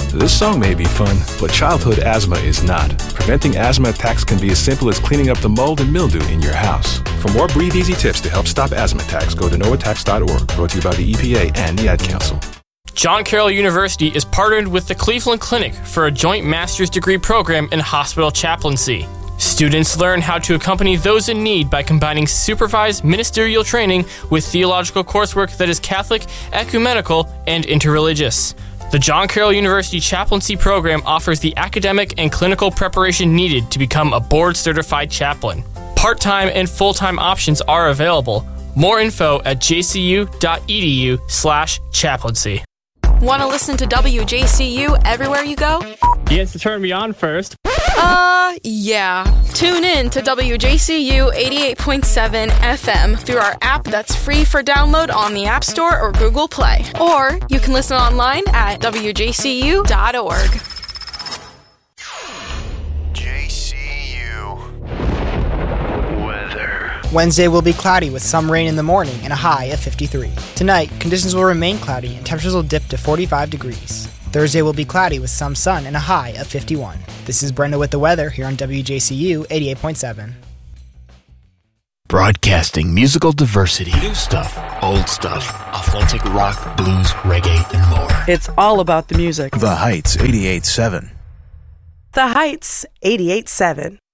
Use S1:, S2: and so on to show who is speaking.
S1: This song may be fun, but childhood asthma is not. Preventing asthma attacks can be as simple as cleaning up the mold and mildew in your house. For more Breathe Easy tips to help stop asthma attacks, go to noattacks.org, brought to you by the EPA and the Ad Council.
S2: John Carroll University is partnered with the Cleveland Clinic for a joint master's degree program in hospital chaplaincy. Students learn how to accompany those in need by combining supervised ministerial training with theological coursework that is Catholic, ecumenical, and interreligious. The John Carroll University Chaplaincy Program offers the academic and clinical preparation needed to become a board-certified chaplain. Part-time and full-time options are available. More info at jcu.edu/chaplaincy.
S3: Want to listen to WJCU everywhere you go?
S2: Yes, to turn me on first.
S3: Yeah. Tune in to WJCU 88.7 FM through our app that's free for download on the App Store or Google Play. Or you can listen online at WJCU.org.
S4: JCU weather.
S5: Wednesday will be cloudy with some rain in the morning and a high of 53. Tonight, conditions will remain cloudy and temperatures will dip to 45 degrees. Thursday will be cloudy with some sun and a high of 51. This is Brenda with the weather here on WJCU 88.7.
S6: Broadcasting musical diversity. New stuff, old stuff, authentic rock, blues, reggae, and more.
S7: It's all about the music.
S8: The Heights 88.7.
S7: The Heights 88.7.